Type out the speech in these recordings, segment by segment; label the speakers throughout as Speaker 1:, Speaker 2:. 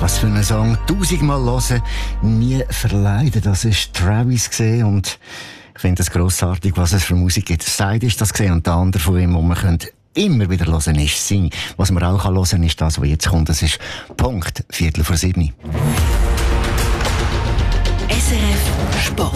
Speaker 1: Was für einen Song 1000-mal hören, nie verleiden. Das ist Travis gesehen und ich finde es grossartig, was es für Musik gibt. Side ist das gesehen und der andere von ihm, wo man immer wieder hören, ist Sing. Was man auch hören kann, ist das, was jetzt kommt. Das ist Punkt 6:45.
Speaker 2: SRF Sport.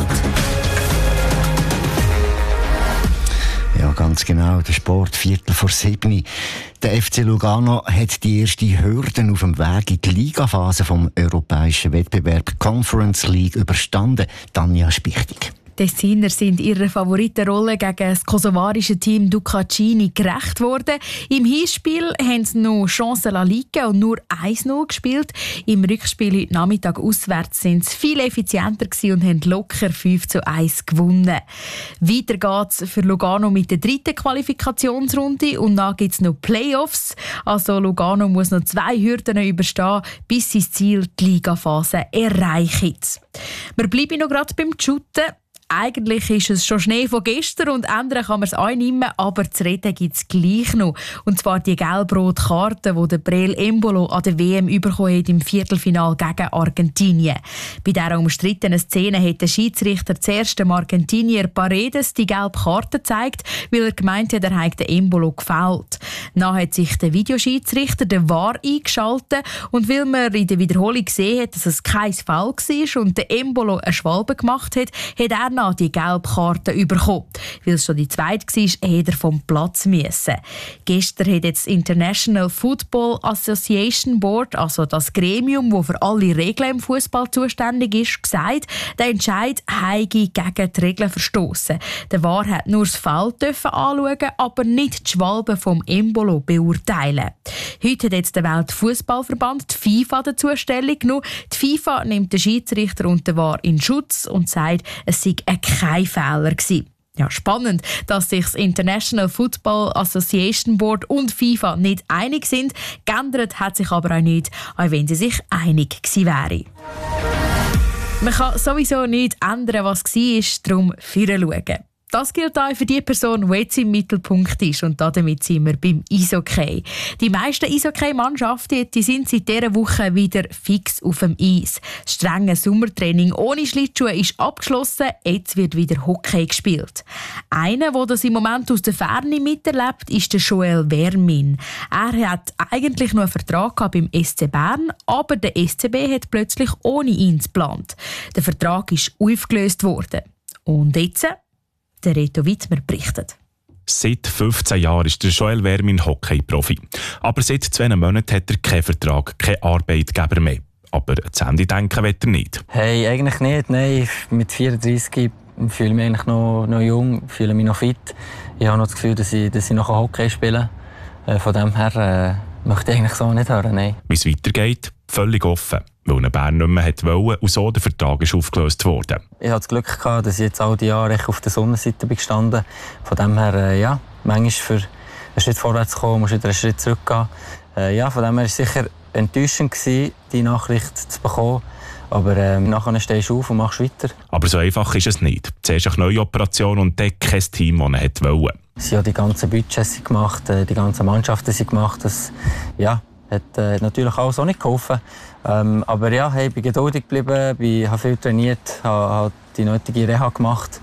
Speaker 1: Ja, ganz genau. Der Sport, 6:45. Der FC Lugano hat die erste Hürde auf dem Weg in die Ligaphase vom europäischen Wettbewerb Conference League überstanden. Tanja Spichtig.
Speaker 3: Die Tessiner sind ihrer Favoritenrolle gegen das kosovarische Team Ducacini gerecht worden. Im Hinspiel haben sie noch Chancen liegen und nur 1-0 gespielt. Im Rückspiel heute Nachmittag auswärts sind sie viel effizienter und haben locker 5-1 gewonnen. Weiter geht's für Lugano mit der dritten Qualifikationsrunde und dann gibt es noch Playoffs. Also Lugano muss noch 2 Hürden überstehen, bis sie das Ziel, die Ligaphase, erreichen. Wir bleiben noch gerade beim Shooten. Eigentlich ist es schon Schnee von gestern und ändern kann man es auch nicht mehr, aber zu reden gibt es gleich noch. Und zwar die gelb-rote Karte, die der Breel Embolo an der WM bekommen hat im Viertelfinal gegen Argentinien. Bei dieser umstrittenen Szene hat der Schiedsrichter zuerst dem Argentinier Paredes die gelbe Karte gezeigt, weil er gemeint hat, er hätte Embolo gefällt. Dann hat sich der Videoschiedsrichter, der VAR, eingeschaltet und weil man in der Wiederholung gesehen hat, dass es kein Foul war und der Embolo eine Schwalbe gemacht hat, hat er die gelbe Karte bekommen. Weil es schon die zweite war, hätte er vom Platz müssen. Gestern hat jetzt das International Football Association Board, also das Gremium, das für alle Regeln im Fußball zuständig ist, gesagt, der Entscheid habe gegen die Regeln verstoßen. Der VAR hat nur das Foul anschauen, aber nicht die Schwalbe vom Embolo beurteilen. Heute hat jetzt der Weltfußballverband, die FIFA, dazu Stellung genommen. Die FIFA nimmt den Schiedsrichter und den VAR in Schutz und sagt, es sei kein Fehler gewesen. Ja, spannend, dass sich das International Football Association Board und FIFA nicht einig sind. Geändert hat sich aber auch nicht, auch wenn sie sich einig gewesen wären. Man kann sowieso nicht ändern, was war, darum vorausschauen. Das gilt auch für die Person, die jetzt im Mittelpunkt ist. Und damit sind wir beim Eishockey. Die meisten Eishockey-Mannschaften sind seit dieser Woche wieder fix auf dem Eis. Das strenge Sommertraining ohne Schlittschuhe ist abgeschlossen. Jetzt wird wieder Hockey gespielt. Einer, der das im Moment aus der Ferne miterlebt, ist der Joel Vermin. Er hat eigentlich nur einen Vertrag beim SC Bern, aber der SCB hat plötzlich ohne ihn geplant. Der Vertrag ist aufgelöst worden. Und jetzt? Der Reto Wittmer berichtet.
Speaker 4: Seit 15 Jahren ist der Joel Vermin Hockey-Profi. Aber seit 2 Monaten hat er keinen Vertrag, keinen Arbeitgeber mehr. Aber zu Ende denken will er nicht.
Speaker 5: Hey, eigentlich nicht. Nein, mit 34 fühle ich mich eigentlich noch jung, fühle mich noch fit. Ich habe noch das Gefühl, dass ich noch Hockey spielen kann. Von dem her möchte ich eigentlich so nicht hören. Nein.
Speaker 4: Wie es weitergeht, völlig offen. Weil ein Bern nicht mehr wollte und so der Vertrag ist aufgelöst worden.
Speaker 5: Ich hatte das Glück gehabt, dass ich jetzt all die Jahre auf der Sonnenseite bin gestanden. Von dem her, ja, manchmal für einen Schritt vorwärts zu kommen, musst du wieder einen Schritt zurückgehen. Ja, von dem her war es sicher enttäuschend, die Nachricht zu bekommen. Aber nachher stehst du auf und machst weiter.
Speaker 4: Aber so einfach ist es nicht. Zuerst eine neue Operation und dann kein Team, das er wollte.
Speaker 5: Sie haben die ganzen Budgets gemacht, die ganzen Mannschaften sind gemacht. Das, ja, hat natürlich alles auch nicht geholfen. Aber ja, hey, ich bin geduldig geblieben, habe viel trainiert, habe die nötige Reha gemacht.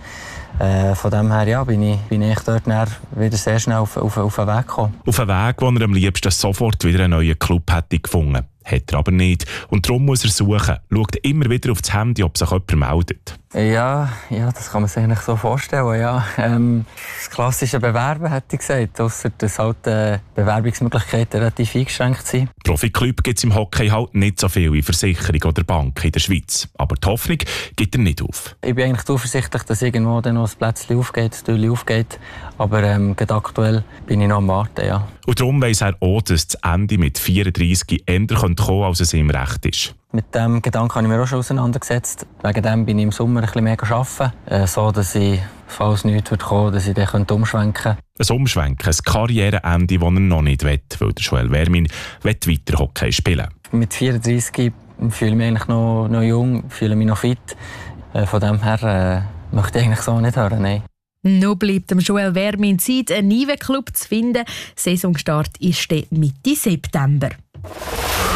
Speaker 5: Von dem her ja, bin ich dort wieder sehr schnell auf den Weg gekommen.
Speaker 4: Auf einen Weg, wo er am liebsten sofort wieder einen neuen Club hätte gefunden. Hat er aber nicht. Und darum muss er suchen. Schaut immer wieder auf das Handy, ob sich jemand meldet.
Speaker 5: Ja, das kann man sich eigentlich so vorstellen. Ja. Das klassische Bewerben, hätte ich gesagt. Ausser dass halt Bewerbungsmöglichkeiten relativ eingeschränkt sind.
Speaker 4: Profi-Club gibt es im Hockey halt nicht so viel wie Versicherung oder Bank in der Schweiz. Aber die Hoffnung gibt er nicht auf.
Speaker 5: Ich bin eigentlich zuversichtlich, dass irgendwo dann noch ein Plätzchen aufgeht, ein Türchen aufgeht. Aber gerade aktuell bin ich noch am Warten. Ja.
Speaker 4: Und darum weiss er auch, dass das Ende mit 34 eher kommen könnte, als es ihm recht ist.
Speaker 5: Mit dem Gedanken habe ich mir auch schon auseinandergesetzt. Wegen dem bin ich im Sommer ein bisschen mehr arbeiten, so dass ich, falls nichts kommen würde, dass ich dann umschwenken könnte.
Speaker 4: Ein Umschwenken, ein Karriereende, das er noch nicht will, weil der Joel Vermin weiter Hockey spielen.
Speaker 5: Mit 34 fühle ich mich eigentlich noch jung, fühle mich noch fit. Von dem her möchte ich eigentlich so nicht hören. Nein.
Speaker 3: Noch bleibt dem Joel Vermin Zeit, einen neuen Club zu finden. Saisonstart ist Mitte September.